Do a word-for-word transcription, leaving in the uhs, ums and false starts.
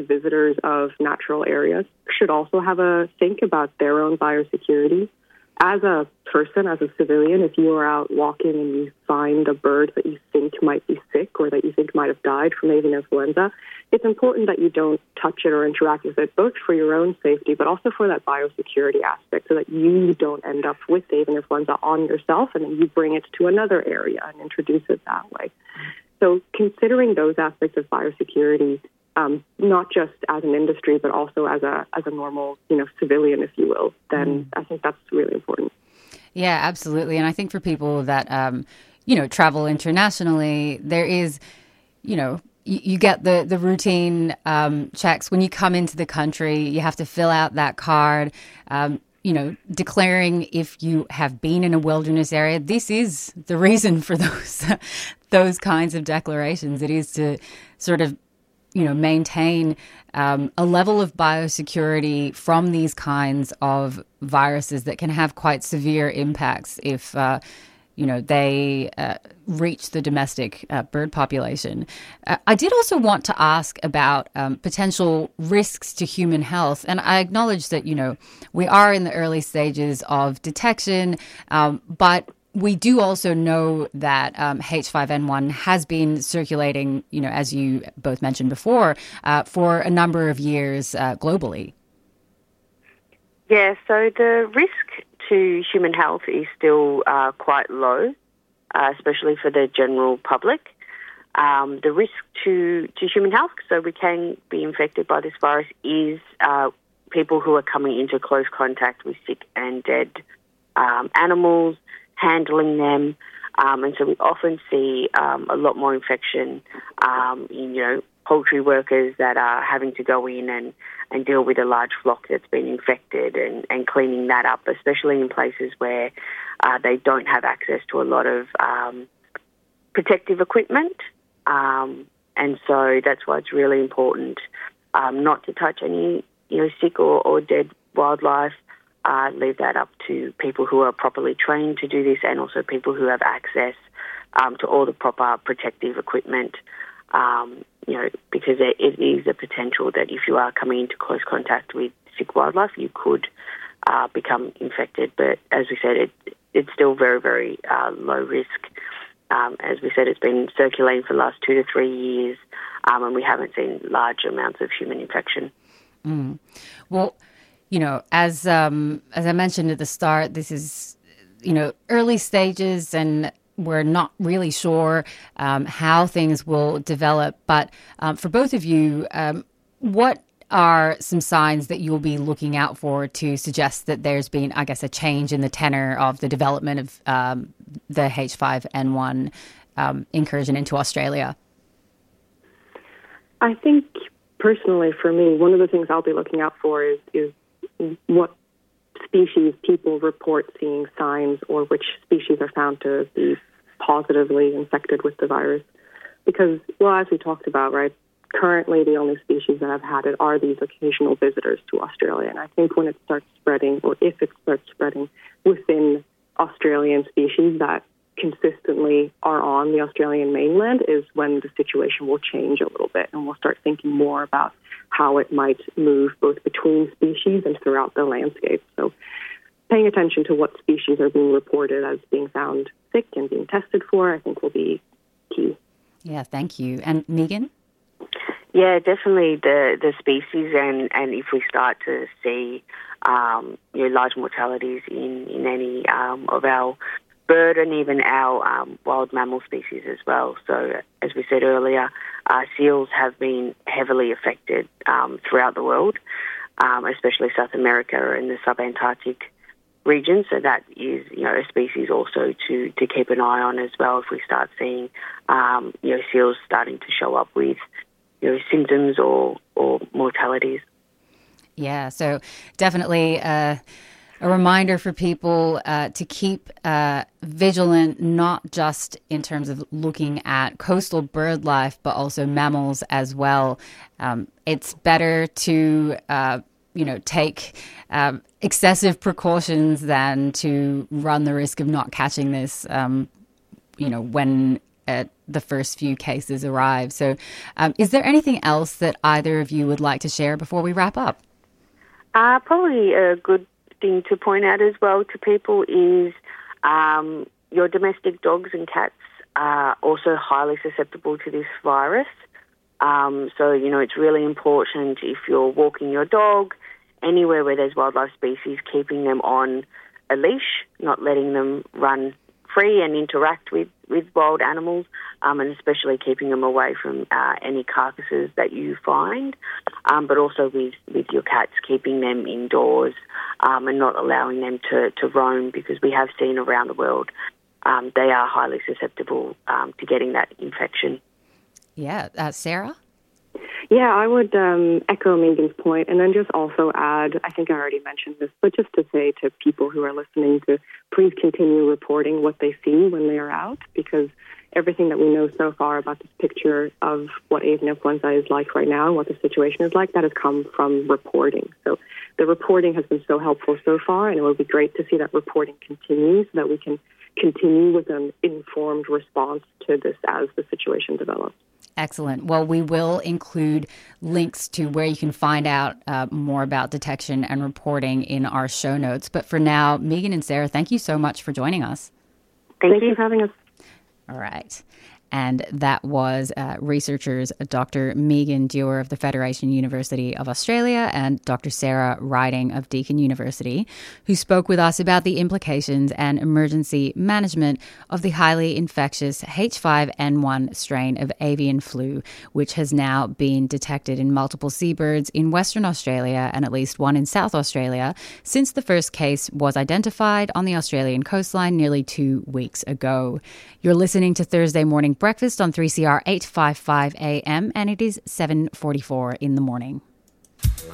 visitors of natural areas should also have a think about their own biosecurity. As a person, as a civilian, if you are out walking and you find a bird that you think might be sick or that you think might have died from avian influenza, it's important that you don't touch it or interact with it, both for your own safety, but also for that biosecurity aspect, so that you don't end up with avian influenza on yourself and then you bring it to another area and introduce it that way. So considering those aspects of biosecurity, um, not just as an industry, but also as a as a normal, you know, civilian, if you will, then mm. I think that's really important. Yeah, absolutely. And I think for people that, um, you know, travel internationally, there is, you know, you, you get the, the routine um, checks. When you come into the country, you have to fill out that card, um, you know, declaring if you have been in a wilderness area. This is the reason for those those kinds of declarations. It is to sort of, you know, maintain um, a level of biosecurity from these kinds of viruses that can have quite severe impacts if, uh, you know, they uh, reach the domestic uh, bird population. Uh, I did also want to ask about um, potential risks to human health. And I acknowledge that, you know, we are in the early stages of detection, um, but we do also know that um, H five N one has been circulating, you know, as you both mentioned before, uh, for a number of years uh, globally. Yeah, so the risk to human health is still uh, quite low, uh, especially for the general public. Um, the risk to, to human health, so we can be infected by this virus, is uh, people who are coming into close contact with sick and dead um, animals, handling them, um, and so we often see um, a lot more infection um, in, you know, poultry workers that are having to go in and, and deal with a large flock that's been infected and, and cleaning that up, especially in places where uh, they don't have access to a lot of um, protective equipment. Um, and so that's why it's really important um, not to touch any, you know, sick or, or dead wildlife. Uh, leave that up to people who are properly trained to do this, and also people who have access um, to all the proper protective equipment, um, you know, because it, it is a potential that if you are coming into close contact with sick wildlife, you could uh, become infected. But as we said, it, it's still very, very uh, low risk. Um, as we said, it's been circulating for the last two to three years, um, and we haven't seen large amounts of human infection. Mm. Well, you know, as um, as I mentioned at the start, this is, you know, early stages, and we're not really sure um, how things will develop. But um, for both of you, um, what are some signs that you'll be looking out for to suggest that there's been, I guess, a change in the tenor of the development of um, the H five N one um, incursion into Australia? I think personally, for me, one of the things I'll be looking out for is is what species people report seeing signs, or which species are found to be positively infected with the virus. Because, well, as we talked about, right, currently the only species that have had it are these occasional visitors to Australia. And I think when it starts spreading, or if it starts spreading within Australian species that consistently are on the Australian mainland, is when the situation will change a little bit, and we'll start thinking more about how it might move both between species and throughout the landscape. So paying attention to what species are being reported as being found sick and being tested for, I think, will be key. Yeah, thank you. And Megan? Yeah, definitely the, the species, and, and if we start to see um, you know, large mortalities in, in any um, of our bird and even our um, wild mammal species as well. So as we said earlier, uh, seals have been heavily affected um, throughout the world, um, especially South America and the subantarctic region. So that is, you know, a species also to, to keep an eye on as well if we start seeing, um, you know, seals starting to show up with, you know, symptoms or, or mortalities. Yeah, so definitely uh, a reminder for people uh, to keep uh, vigilant, not just in terms of looking at coastal bird life, but also mammals as well. Um, it's better to, uh, you know, take um, excessive precautions than to run the risk of not catching this, um, you know, when uh, the first few cases arrive. So um, is there anything else that either of you would like to share before we wrap up? Uh, probably a good thing to point out as well to people is um, your domestic dogs and cats are also highly susceptible to this virus. Um, so, you know, it's really important if you're walking your dog anywhere where there's wildlife species, keeping them on a leash, not letting them run free and interact with, with wild animals, um, and especially keeping them away from uh, any carcasses that you find, um, but also with, with your cats, keeping them indoors um, and not allowing them to, to roam, because we have seen around the world um, they are highly susceptible um, to getting that infection. Yeah. Uh, Sarah? Yeah, I would um, echo Megan's point, and then just also add, I think I already mentioned this, but just to say to people who are listening to please continue reporting what they see when they are out, because everything that we know so far about this picture of what avian influenza is like right now and what the situation is like, that has come from reporting. So the reporting has been so helpful so far, and it would be great to see that reporting continue so that we can continue with an informed response to this as the situation develops. Excellent. Well, we will include links to where you can find out uh, more about detection and reporting in our show notes. But for now, Megan and Sarah, thank you so much for joining us. Thank, thank you for having us. All right. And that was uh, researchers Doctor Megan Dewar of the Federation University of Australia and Doctor Sarah Riding of Deakin University, who spoke with us about the implications and emergency management of the highly infectious H five N one strain of avian flu, which has now been detected in multiple seabirds in Western Australia and at least one in South Australia since the first case was identified on the Australian coastline nearly two weeks ago. You're listening to Thursday Morning Breakfast on three C R eight fifty-five A M, and it is seven forty-four in the morning.